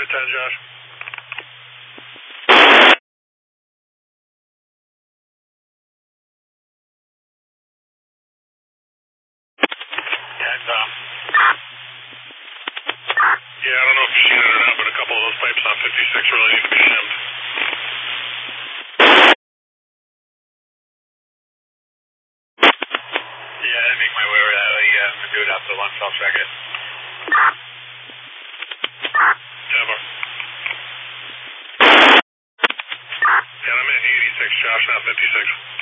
10, Josh. Yeah, I don't know if you've seen it or not, but a couple of those pipes on 56 really need to be shimmed. Yeah, I make my way over that way. Yeah, I'm going to do it after lunch. I'll check it. Ever. Yeah, I'm in 86, Josh, not 56.